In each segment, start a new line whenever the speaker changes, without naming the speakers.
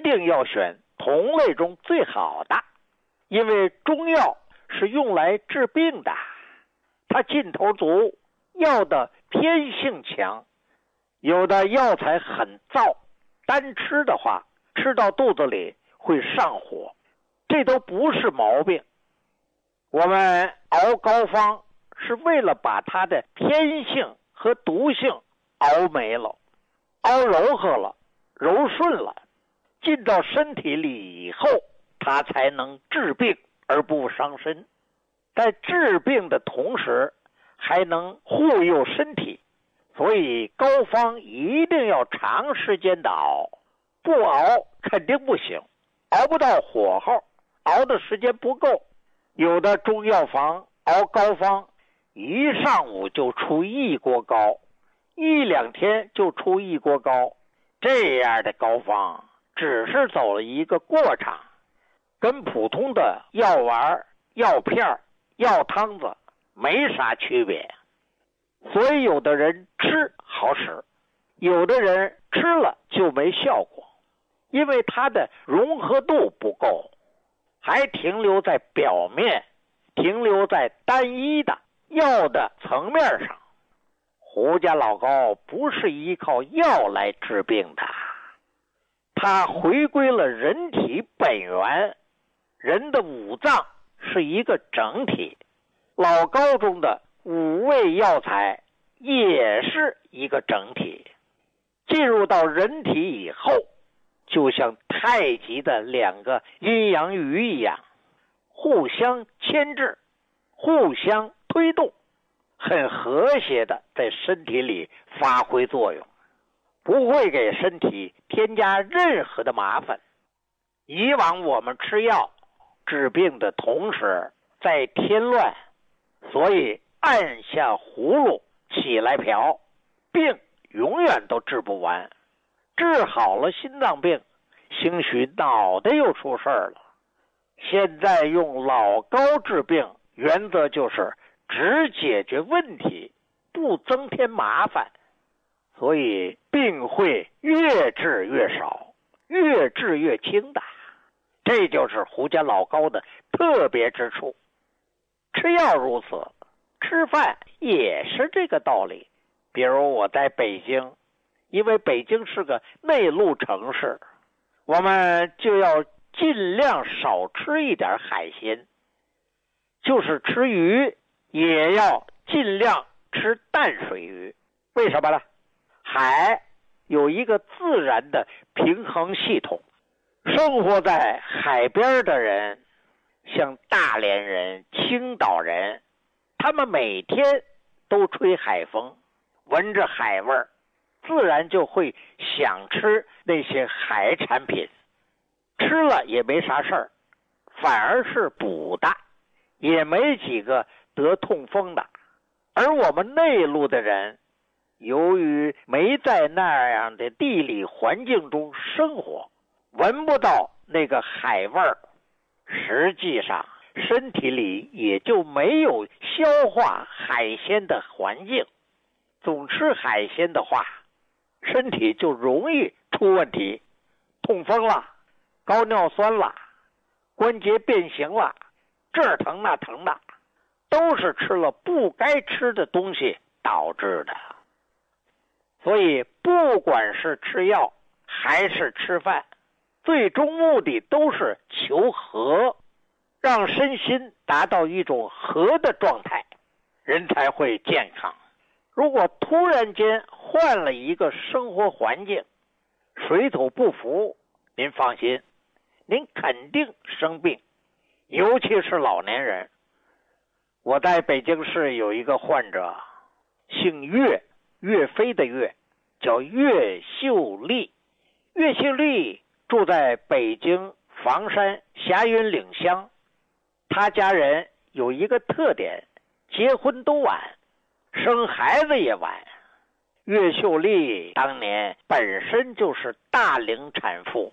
定要选同类中最好的，因为中药是用来治病的，它劲头足，药的偏性强，有的药材很燥，单吃的话，吃到肚子里会上火，这都不是毛病。我们熬膏方是为了把它的偏性和毒性熬没了，熬柔和了，柔顺了，进到身体里以后，它才能治病而不伤身。在治病的同时，还能护佑身体，所以膏方一定要长时间的熬，不熬肯定不行，熬不到火候，熬的时间不够。有的中药房熬膏方，一上午就出1锅膏，1-2天就出1锅膏，这样的膏方只是走了一个过场，跟普通的药丸、药片、药汤子没啥区别。所以有的人吃好使，有的人吃了就没效果，因为它的融合度不够，还停留在表面，停留在单一的药的层面上。胡家老膏不是依靠药来治病的，它回归了人体本源，人的五脏是一个整体，老膏中的5味药材也是一个整体，进入到人体以后，就像太极的2个阴阳鱼一样，互相牵制，互相推动，很和谐的在身体里发挥作用，不会给身体添加任何的麻烦。以往我们吃药治病的同时在添乱，所以按下葫芦起来瓢，病永远都治不完。治好了心脏病，兴许脑袋又出事儿了。现在用老膏治病，原则就是只解决问题，不增添麻烦，所以病会越治越少，越治越轻的。这就是胡家老膏的特别之处。吃药如此，吃饭也是这个道理。比如我在北京，因为北京是个内陆城市，我们就要尽量少吃一点海鲜，就是吃鱼也要尽量吃淡水鱼。为什么呢？海有一个自然的平衡系统，生活在海边的人，像大连人、青岛人，他们每天都吹海风，闻着海味儿，自然就会想吃那些海产品，吃了也没啥事儿，反而是补的，也没几个得痛风的。而我们内陆的人，由于没在那样的地理环境中生活，闻不到那个海味儿，实际上身体里也就没有消化海鲜的环境。总吃海鲜的话，身体就容易出问题，痛风了，高尿酸了，关节变形了，这儿疼那疼的，都是吃了不该吃的东西导致的。所以不管是吃药还是吃饭，最终目的都是求和，让身心达到一种和的状态，人才会健康。如果突然间换了一个生活环境，水土不服，您放心，您肯定生病，尤其是老年人。我在北京市有一个患者，姓岳，岳飞的岳，叫岳秀丽。岳秀丽住在北京房山霞云岭乡，他家人有一个特点，结婚都晚，生孩子也晚。岳秀丽当年本身就是大龄产妇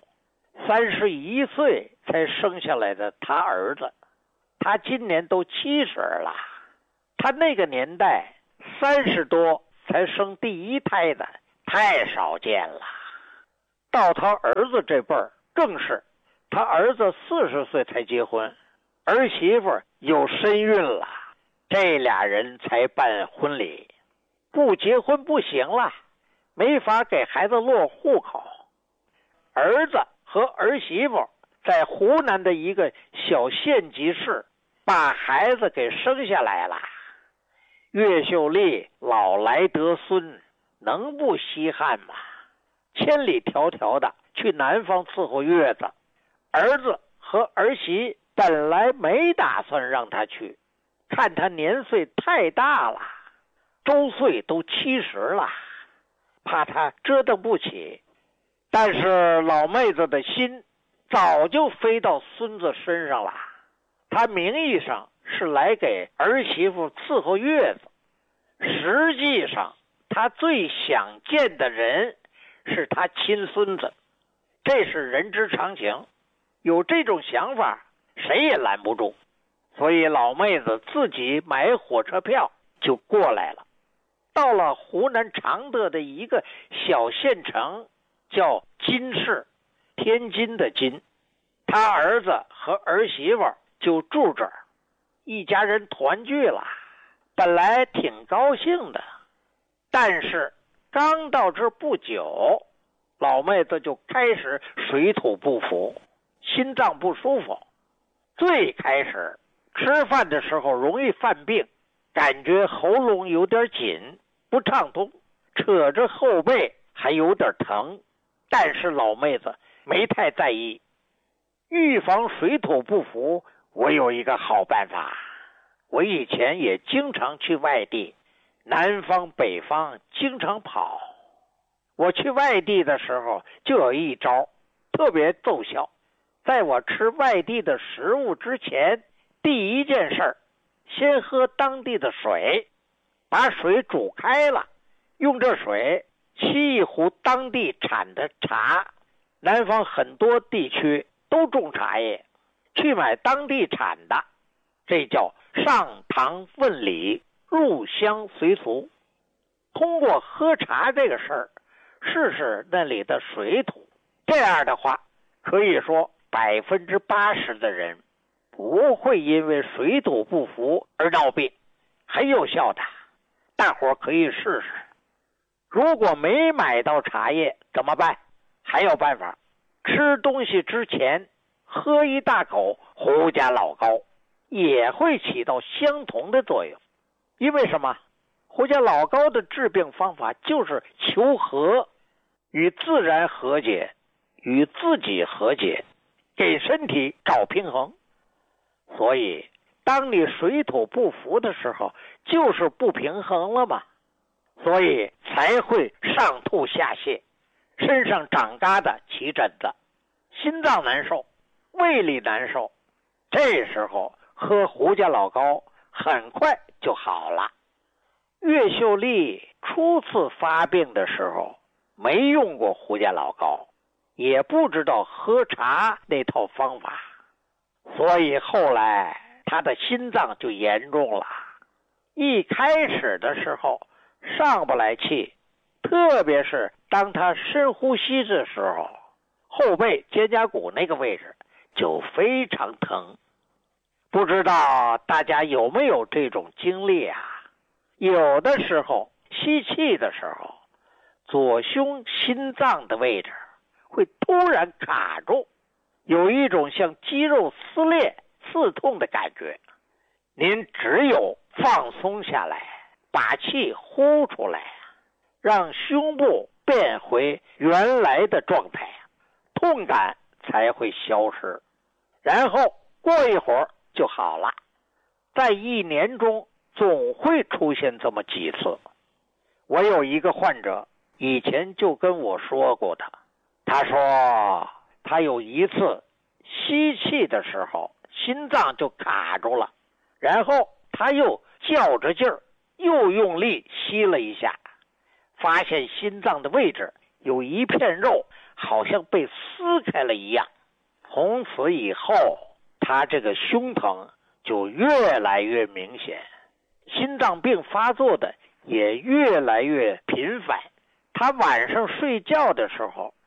，31岁才生下来的他儿子，他今年都70了。他那个年代30多才生第1胎的太少见了，到他儿子这辈儿更是他儿子40岁才结婚，儿媳妇有身孕了，这俩人才办婚礼。不结婚不行了，没法给孩子落户口。儿子和儿媳妇在湖南的一个小县级市把孩子给生下来了。岳秀丽老来得孙，能不稀罕吗？千里迢迢的去南方伺候月子，儿子和儿媳本来没打算让他去，看他年岁太大了，周岁都70了，怕他折腾不起。但是老妹子的心早就飞到孙子身上了，他名义上是来给儿媳妇伺候月子，实际上他最想见的人是他亲孙子，这是人之常情，有这种想法谁也拦不住。所以老妹子自己买火车票就过来了，到了湖南常德的一个小县城，叫金市，天津的津。他儿子和儿媳妇就住这儿，一家人团聚了，本来挺高兴的。但是刚到这不久，老妹子就开始水土不服，心脏不舒服。最开始吃饭的时候容易犯病，感觉喉咙有点紧，不畅通，扯着后背还有点疼，但是老妹子没太在意。预防水土不服，我有一个好办法。我以前也经常去外地，南方北方经常跑。我去外地的时候就有一招特别奏效。在我吃外地的食物之前，第一件事先喝当地的水，把水煮开了，用这水沏一壶当地产的茶。南方很多地区都种茶叶，去买当地产的，这叫上堂问礼，入乡随俗。通过喝茶这个事儿，试试那里的水土，这样的话可以说80%的人不会因为水土不服而闹病，很有效的，大伙儿可以试试。如果没买到茶叶怎么办？还有办法，吃东西之前喝一大口胡家老膏，也会起到相同的作用。因为什么？胡家老膏的治病方法就是求和，与自然和解，与自己和解，给身体找平衡。所以当你水土不服的时候，就是不平衡了嘛，所以才会上吐下泻，身上长疙瘩起疹子，心脏难受，胃里难受。这时候喝胡家老膏很快就好了。岳秀丽初次发病的时候没用过胡家老膏，也不知道喝茶那套方法，所以后来他的心脏就严重了。一开始的时候上不来气，特别是当他深呼吸的时候，后背肩胛骨那个位置就非常疼。不知道大家有没有这种经历啊？有的时候吸气的时候，左胸心脏的位置会突然卡住，有一种像肌肉撕裂刺痛的感觉。您只有放松下来，把气呼出来，让胸部变回原来的状态，痛感才会消失，然后过一会儿就好了。在1年中总会出现这么几次。我有一个患者以前就跟我说过的，他说他有一次吸气的时候心脏就卡住了，然后他又较着劲儿又用力吸了一下，发现心脏的位置有一片肉好像被撕开了一样。从此以后他这个胸疼就越来越明显，心脏病发作的也越来越频繁。他晚上睡觉的时候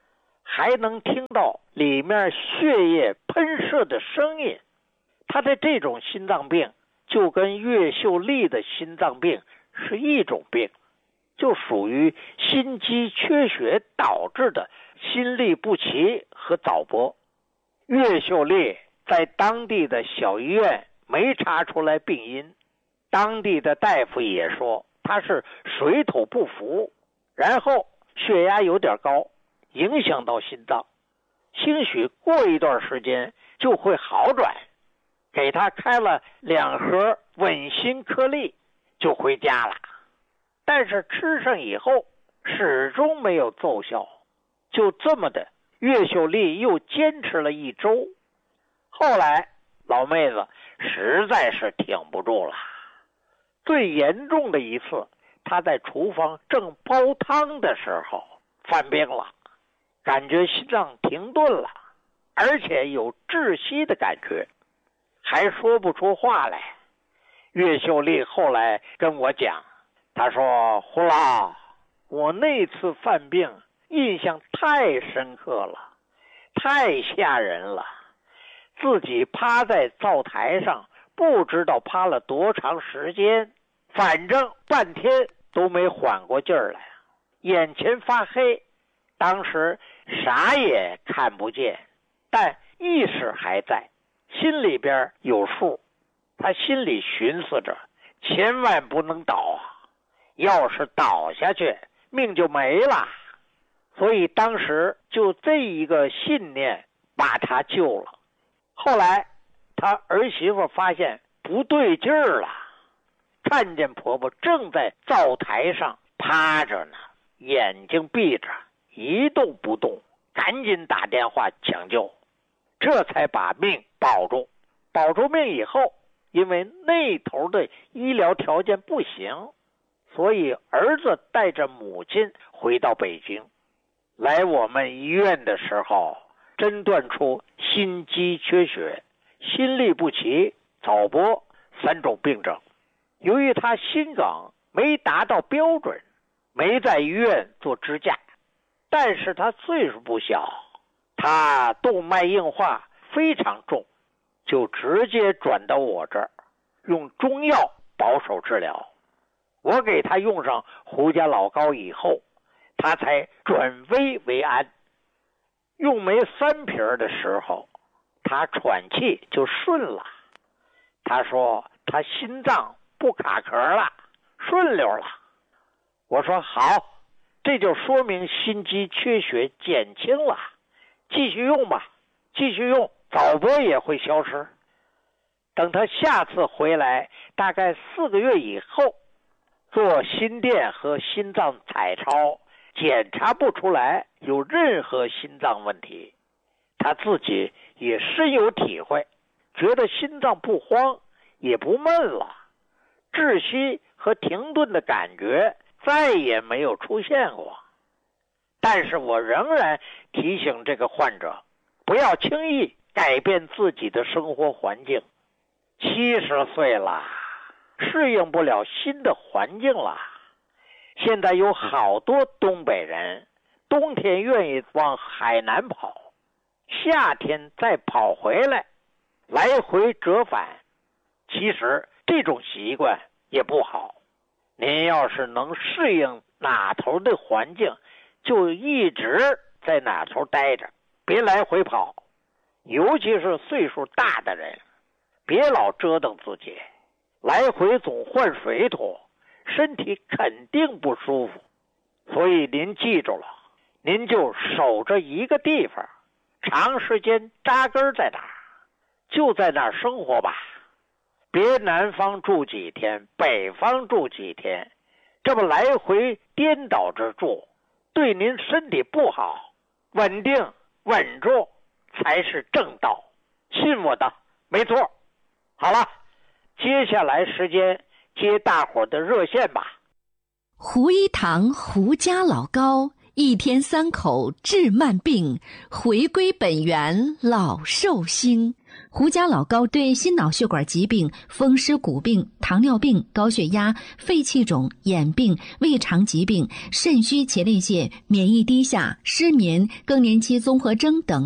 还能听到里面血液喷射的声音。他的这种心脏病就跟岳秀丽的心脏病是一种病，就属于心肌缺血导致的心律不齐和早搏。岳秀丽在当地的小医院没查出来病因，当地的大夫也说他是水土不服，然后血压有点高，影响到心脏，兴许过一段时间就会好转，给他开了2盒稳心颗粒就回家了。但是吃上以后始终没有奏效，就这么的，岳秀丽又坚持了1周。后来老妹子实在是挺不住了，最严重的一次，她在厨房正煲汤的时候犯病了，感觉心脏停顿了，而且有窒息的感觉，还说不出话来。岳秀丽后来跟我讲，她说：胡老，我那次犯病印象太深刻了，太吓人了，自己趴在灶台上不知道趴了多长时间，反正半天都没缓过劲儿来，眼前发黑，当时啥也看不见，但意识还在，心里边有数。他心里寻思着，千万不能倒啊，要是倒下去命就没了。所以当时就这一个信念把他救了。后来他儿媳妇发现不对劲儿了，看见婆婆正在灶台上趴着呢，眼睛闭着一动不动，赶紧打电话抢救，这才把命保住。保住命以后，因为那头的医疗条件不行，所以儿子带着母亲回到北京。来我们医院的时候，诊断出心肌缺血、心律不齐、早搏3种病症。由于他心梗没达到标准，没在医院做支架，但是他岁数不小，他动脉硬化非常重，就直接转到我这儿，用中药保守治疗。我给他用上胡家老膏以后，他才转危为安。用没3瓶的时候，他喘气就顺了。他说他心脏不卡壳了，顺溜了。我说好，这就说明心肌缺血减轻了，继续用吧，继续用，早搏也会消失。等他下次回来，大概4个月以后，做心电和心脏彩超，检查不出来有任何心脏问题。他自己也深有体会，觉得心脏不慌，也不闷了，窒息和停顿的感觉再也没有出现过。但是我仍然提醒这个患者，不要轻易改变自己的生活环境。70岁了，适应不了新的环境了。现在有好多东北人，冬天愿意往海南跑，夏天再跑回来，来回折返。其实这种习惯也不好。您要是能适应哪头的环境，就一直在哪头待着，别来回跑。尤其是岁数大的人，别老折腾自己，来回总换水土，身体肯定不舒服。所以您记住了，您就守着一个地方，长时间扎根在哪儿，就在那儿生活吧。别南方住几天，北方住几天，这么来回颠倒着住，对您身体不好。稳定稳住才是正道，信我的，没错。好了，接下来时间接大伙的热线吧。
胡一堂胡家老膏，1天3口治慢病，回归本源老寿星。 胡家老膏对心脑血管疾病、风湿骨病、糖尿病、高血压、肺气肿、眼病、胃肠疾病、肾虚前列腺、免疫低下、失眠、更年期综合征等